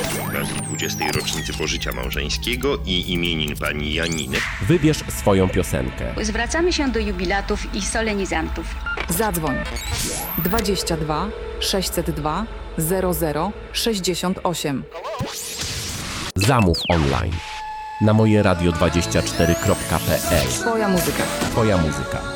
Z okazji 20. rocznicy pożycia małżeńskiego i imienin pani Janiny Wybierz swoją piosenkę. Zwracamy się do jubilatów i solenizantów. Zadzwoń 22 602 00 68. Zamów online na mojeradio24.pl. Twoja muzyka. Twoja muzyka.